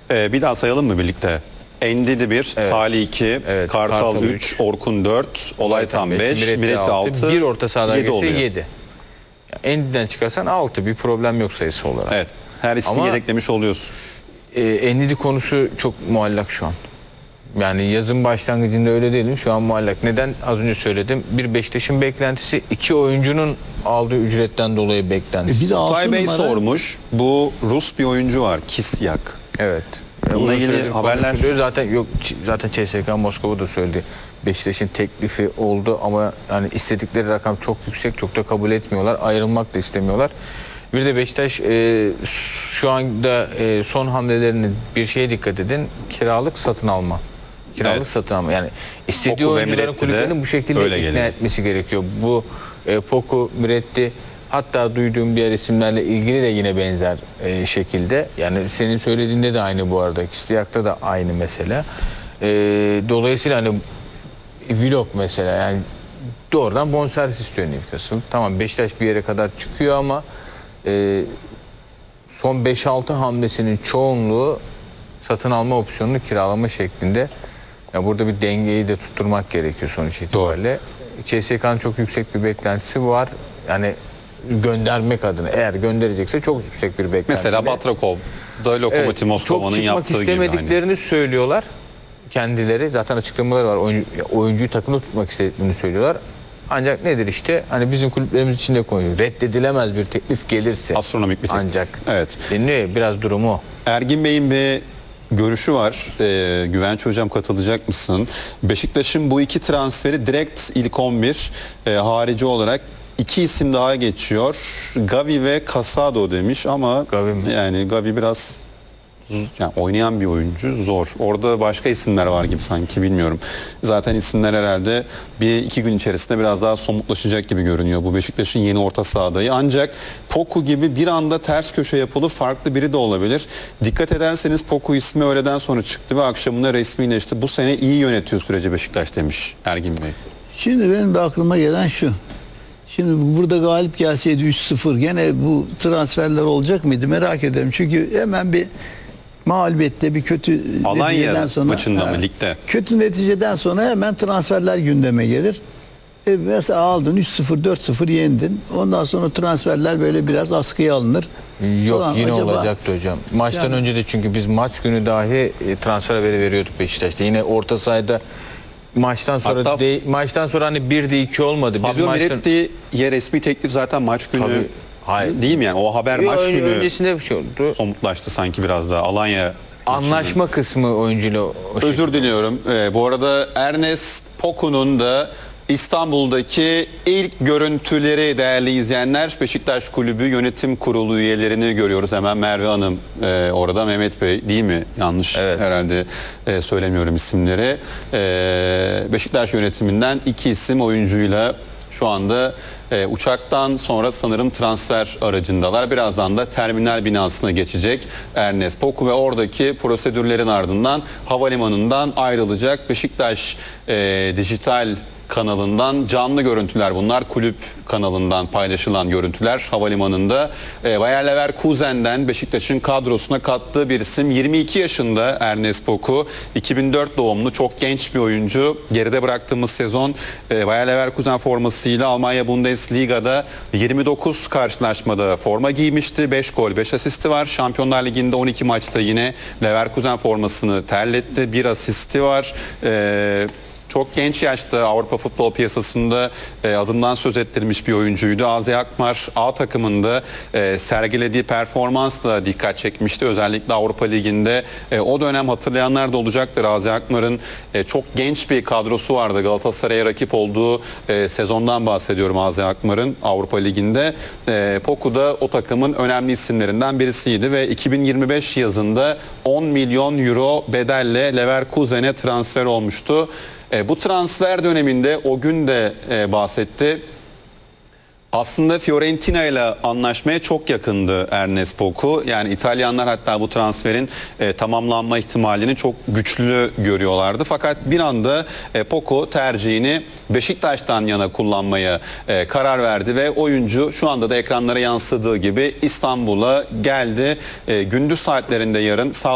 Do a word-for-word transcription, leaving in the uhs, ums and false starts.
Ee, bir daha sayalım mı birlikte? Endidi bir, Evet. Salih iki, Evet, Kartal Kartal üç, Orkun dört, Olaytan beş, Miretti altı, bir orta sahada yedi oluyor. yedi. Endi'den çıkarsan altı, bir problem yok sayısı olarak. Evet. Her ismi Ama yedeklemiş oluyorsun. e, Endidi konusu çok muallak şu an. Yani yazın başlangıcında öyle değilim. Şu an muallak. Neden? Az önce söyledim. Bir, Beşiktaş'ın beklentisi. iki oyuncunun aldığı ücretten dolayı beklentisi. E bir de altı Tay Bey numara. sormuş. Bu Rus bir oyuncu var. Kisyak. Evet. Bununla Uzun ilgili süredir haberler- konuşuluyor. Zaten yok, zaten C S K A Moskova da söyledi. Beşiktaş'ın teklifi oldu ama yani istedikleri rakam çok yüksek, çok da kabul etmiyorlar. Ayrılmak da istemiyorlar. Bir de Beşiktaş e, şu anda e, son hamlelerini bir şeye dikkat edin. Kiralık satın alma. Kiralık Evet. satın alma. Yani istediği Poku ve oyuncuların Miretti de kulüplerini bu şekilde öyle ikna geliyor. etmesi gerekiyor. Bu e, Poku, Miretti, hatta duyduğum diğer isimlerle ilgili de yine benzer e, şekilde. Yani senin söylediğinde de aynı bu arada. Kistiyak'ta da aynı mesela. E, dolayısıyla hani Vlog mesela, yani doğrudan bonservis istiyor Newcastle. Tamam, Beşiktaş bir yere kadar çıkıyor ama e, son beş altı hamlesinin çoğunluğu satın alma opsiyonunu kiralama şeklinde. Ya burada bir dengeyi de tutturmak gerekiyor sonuç itibariyle. C S K A'nın çok yüksek bir beklentisi var. Yani göndermek adına, eğer gönderecekse çok yüksek bir beklenti. Mesela Batrakov da Lokomotiv Moskova'nın çok yaptığı çıkmak gibi. istemediklerini Hani. söylüyorlar kendileri. Zaten açıklamaları var. Oyuncu, oyuncuyu takımda tutmak istediklerini söylüyorlar. Ancak nedir işte, hani bizim kulüplerimiz için de konuşuyor. Reddedilemez bir teklif gelirse. Astronomik bir teklif. Ancak Evet. deniliyor ya, biraz durumu o. Ergin Bey'in bir görüşü var. Ee, Güvenç Hocam, katılacak mısın? Beşiktaş'ın bu iki transferi direkt ilk on bir e, harici olarak iki isim daha geçiyor. Gavi ve Casado demiş ama Gavi mi? yani Gavi biraz yani oynayan bir oyuncu, zor. Orada başka isimler var gibi sanki, bilmiyorum. Zaten isimler herhalde bir iki gün içerisinde biraz daha somutlaşacak gibi görünüyor bu Beşiktaş'ın yeni orta sahadayı. Ancak Poku gibi bir anda ters köşe yapılı farklı biri de olabilir. Dikkat ederseniz Poku ismi öğleden sonra çıktı ve akşamına resmileşti. Bu sene iyi yönetiyor süreci Beşiktaş demiş Ergin Bey. Şimdi benim de aklıma gelen şu. Şimdi burada galip gelseydi üç sıfır gene bu transferler olacak mıydı merak ederim. Çünkü hemen bir mağlubiyette, bir kötü Alanya neticeden sonra, maçında mı, ha, ligde? kötü neticeden sonra hemen transferler gündeme gelir. E mesela aldın üç sıfır dört sıfır yendin. Ondan sonra transferler böyle biraz askıya alınır. Yok, Ulan yine acaba- olacaktı hocam. Maçtan Yani- önce de, çünkü biz maç günü dahi e, transfer haberi veriyorduk Beşiktaş'ta. Yine orta sahada maçtan sonra Hatta- de, maçtan sonra hani bir de iki olmadı. Biz Fabio maçtan... Miretti'ye resmi teklif zaten maç günü. Tabii. Hayır. Değil mi yani? O haber Yok, maç ön- günü öncesinde bir şey oldu. somutlaştı sanki biraz daha. Alanya Anlaşma kısmı oyuncuyla o şekilde. Özür diliyorum. Ee, bu arada Ernest Poku'nun da İstanbul'daki ilk görüntüleri, değerli izleyenler, Beşiktaş Kulübü Yönetim Kurulu üyelerini görüyoruz. Hemen Merve Hanım e, orada, Mehmet Bey değil mi? Yanlış Evet. herhalde e, söylemiyorum isimleri. E, Beşiktaş yönetiminden iki isim oyuncuyla şu anda e, uçaktan sonra sanırım transfer aracındalar. Birazdan da terminal binasına geçecek Ernest Poku ve oradaki prosedürlerin ardından havalimanından ayrılacak. Beşiktaş e, dijital kanalından canlı görüntüler bunlar. Kulüp kanalından paylaşılan görüntüler havalimanında. E, Bayer Leverkusen'den Beşiktaş'ın kadrosuna kattığı bir isim. yirmi iki yaşında Ernest Poku. iki bin dört doğumlu, çok genç bir oyuncu. Geride bıraktığımız sezon e, Bayer Leverkusen formasıyla Almanya Bundesliga'da yirmi dokuz karşılaşmada forma giymişti. beş gol, beş asisti var. Şampiyonlar Ligi'nde on iki maçta yine Leverkusen formasını terletti. bir asisti var. Eee Çok genç yaşta Avrupa futbol piyasasında e, adından söz ettirmiş bir oyuncuydu. Azi Akmar A takımında e, sergilediği performansla dikkat çekmişti. Özellikle Avrupa Ligi'nde e, o dönem hatırlayanlar da olacaktır. Azi Akmar'ın e, çok genç bir kadrosu vardı. Galatasaray'a rakip olduğu e, sezondan bahsediyorum Azi Akmar'ın Avrupa Ligi'nde. E, Poku da o takımın önemli isimlerinden birisiydi ve iki bin yirmi beş yazında on milyon euro bedelle Leverkusen'e transfer olmuştu. E, bu transfer döneminde o gün de e, bahsetti. Aslında Fiorentina ile anlaşmaya çok yakındı Ernest Poku. Yani İtalyanlar hatta bu transferin e, tamamlanma ihtimalini çok güçlü görüyorlardı. Fakat bir anda e, Poku tercihini Beşiktaş'tan yana kullanmaya e, karar verdi ve oyuncu şu anda da ekranlara yansıdığı gibi İstanbul'a geldi. E, gündüz saatlerinde yarın